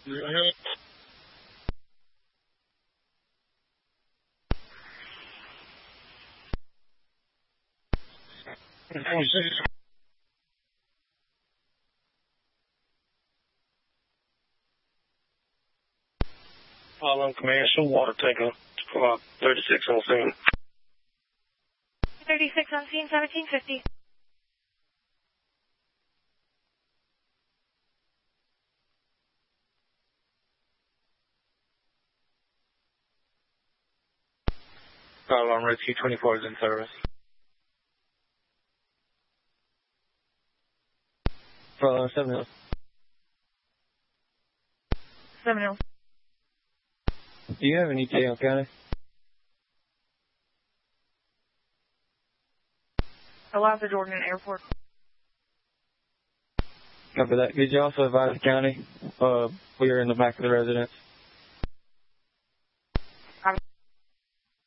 Harlem Command, show water tanker, 36 on scene. 36 on scene, 1750. Alarm Rescue 24 is in service. For 7 Hills. 7 Hills. Do you have any ETA on County? Allow the Jordan Airport. Copy that. Could you also advise the county? We are in the back of the residence.